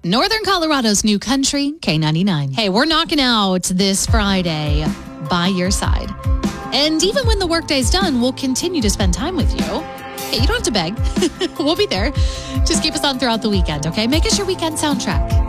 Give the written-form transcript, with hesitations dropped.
Northern Colorado's new country, K99. Hey, we're knocking out this Friday by your side. And even when the workday's done, we'll continue to spend time with you. Hey, you don't have to beg. We'll be there. Just keep us on throughout the weekend, okay? Make us your weekend soundtrack.